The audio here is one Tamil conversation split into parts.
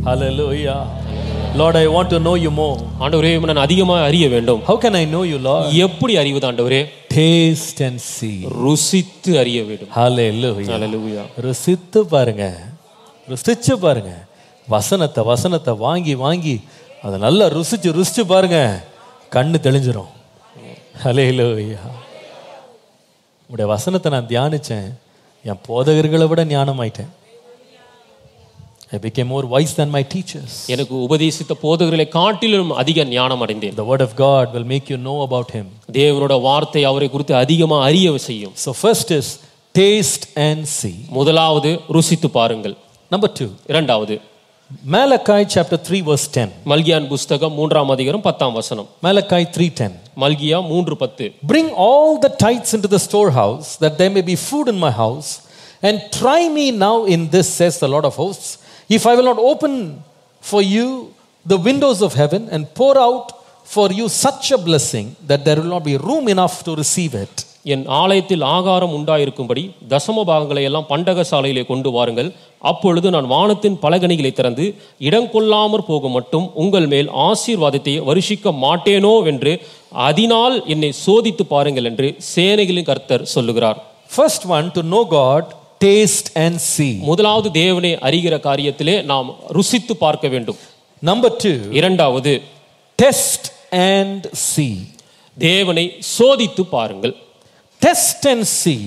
Hallelujah. Lord, I want to know you more. ஆண்டவரே நான் அதிகமாக அறிய வேண்டும். How can I know you, Lord? எப்படி அறிவது ஆண்டவரே? Taste and see. ருசித்து அறிய வேண்டும். Hallelujah. Hallelujah. ருசித்து பாருங்க, ருசிச்சு பாருங்க. வசனத்தை வாங்கி வாங்கி அதை நல்லா ருசிச்சு பாருங்க, கண்ணு தெளிஞ்சிரும். Hallelujah. உடைய வசனத்தை நான் தியானிச்சேன், என் போதகர்களை விட ஞானமாயிட்டேன். I became more wise than my teachers. எனக்கு உபதேசித்த போதகர்களை காட்டிலும் அதிக ஞானம் அடைந்தேன். The word of God will make you know about him. தேவனோட வார்த்தை அவரை குறித்து அதிகமா அறிய செய்யும். So first is taste and see. முதலாவது ருசித்து பாருங்கள். Number 2. இரண்டாவது Malachi chapter 3 verse 10. மல்கியான் புஸ்தகம் 3ஆம் அதிகாரம் 10ஆம் வசனம். Malachi 3:10. Malchijah 3:10. Bring all the tithes into the storehouse, that there may be food in my house, and try me now in this, says the Lord of hosts, if I will not open for you the windows of heaven and pour out for you such a blessing that there will not be room enough to receive it. என் ஆலயத்தில் ஆகாரம் உண்டாயிருக்கும்படி தசம பாகங்களை எல்லாம் பண்டக சாலையிலே கொண்டு வாருங்கள். அப்பொழுது நான் வானத்தின் பலகணிகளை திறந்து இடம் கொள்ளாமற் போக மட்டும் உங்கள் மேல் ஆசீர்வாதத்தை வருஷிக்க மாட்டேனோ என்று அதனால் என்னை சோதித்து பாருங்கள் என்று சேனைகளின் கர்த்தர் சொல்லுகிறார். First one, to know God, taste and see. முதலாவது தேவனை அறிகிற காரியத்திலே நாம் ருசித்து பார்க்க வேண்டும். Number 2, இரண்டாவது test and see. தேவனை சோதித்து பாருங்கள். Test and see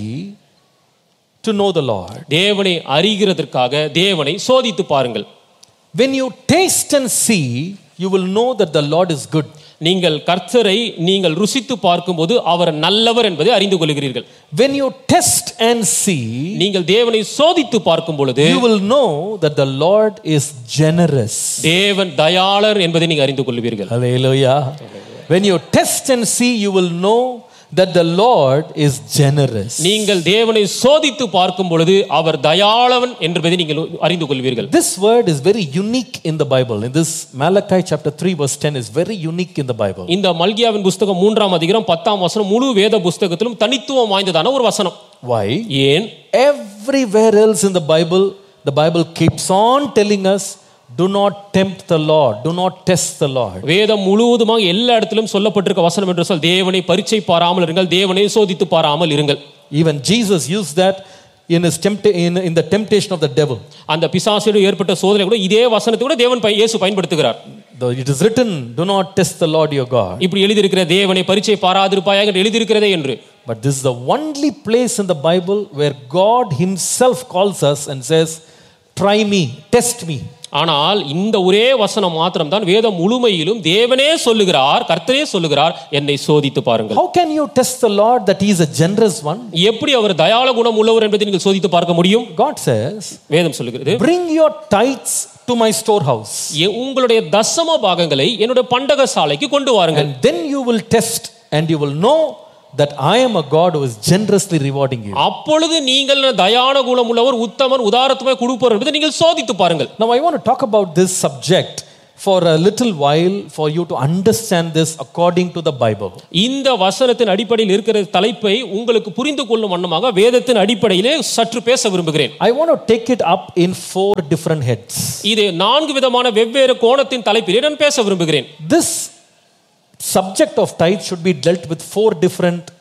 to know the Lord. தேவனை அறிகிறதற்காக தேவனை சோதித்து பாருங்கள். When you taste and see, you will know that the Lord is good. நீங்கள் கர்த்தரை நீங்கள் ருசித்து பார்க்கும்போது அவர் நல்லவர் என்பதை அறிந்து கொள்கிறீர்கள். When you test and see, நீங்கள் தேவனை சோதித்து பார்க்கும் பொழுது you will know that the Lord is generous. தேவன் தயாளர் என்பதை நீங்கள் அறிந்து கொள்வீர்கள். Hallelujah. When you test and see, you will know that the Lord is generous. நீங்கள் தேவனை சோதித்து பார்க்கும் பொழுது அவர் தயாளவன் என்பதை நீங்கள் அறிந்து கொள்வீர்கள். This word is very unique in the Bible. In this Malachi chapter 3 verse 10 is very unique in the Bible. இந்த மல்கியாவின் புஸ்தகம் 3ஆம் அதிகாரம் 10ஆம் வசனம் முழு வேத புஸ்தகத்திலும் தனித்துவம் வாய்ந்ததான ஒரு வசனம். Why? ஏன்? Everywhere else in the Bible keeps on telling us, do not tempt the Lord, do not test the Lord. வேதம் முழுவதுமாக எல்லா இடத்திலும் சொல்லப்பட்டிருக்க வசனம் என்று சொல் தேவனை பரீட்சை பாராமல் இருங்கள், தேவனை சோதித்து பாராமல் இருங்கள். Even Jesus used that in his in the temptation of the devil. அந்த பிசாசுக்கு ஏற்பட்ட சோதனை கூட இதே வசனத்தை கூட தேவன் இயேசு பயன்படுத்துகிறார். Though it is written, do not test the Lord your God. இப்படி எழுதி இருக்கிற தேவனை பரீட்சை பாராதிருப்பாயாக என்று எழுதி இருக்கிறதே என்று. But this is the only place in the Bible where God himself calls us and says, try me, test me. ஆனால் இந்த ஒரே வசனம் மாத்திரம் தான் வேதம் முழுமையிலும் தேவனே சொல்லுகிறார், கர்த்தரே சொல்லுகிறார், என்னை சோதித்து பாருங்கள். How can you test the Lord that he is a generous one? எப்படி அவர் தயாள குணம் உள்ளவர் என்பதை நீங்கள் சோதித்து பார்க்க முடியும்? God says, வேதம் சொல்லுகிறது, bring your tithes to my storehouse. உங்களுடைய தசம பாகங்களை என்னுடைய பண்டக சாலைக்கு கொண்டு வாருங்கள். And then you will test and you will know that I am a God who is generously rewarding you. அப்பொழுது நீங்கள் தயாள குணம் உள்ளவர், உத்தமன், உதாரத்துவமாய் கொடுப்பவர் என்பதை நீங்கள் சோதித்து பாருங்கள். Now I want to talk about this subject for a little while for you to understand this according to the Bible. இந்த வசனத்தின் அடிப்படையில் இருக்கிற தலைப்பை உங்களுக்கு புரிந்து கொள்ளும் வண்ணமாக வேதத்தின் அடிப்படையிலே சற்று பேச விரும்புகிறேன். I want to take it up in 4 different heads. இது 4 விதமான வெவ்வேறு கோணத்தின் தலைப்பிலே நான் பேச விரும்புகிறேன். This subject of tithe should be dealt with 4 different